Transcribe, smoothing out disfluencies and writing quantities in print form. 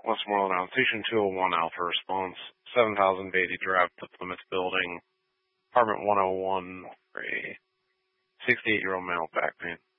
Westmoreland Island Station 201 Alpha response, 7000 Beatty Drive to Plymouth Building, apartment 101 for a 68-year-old male with back pain.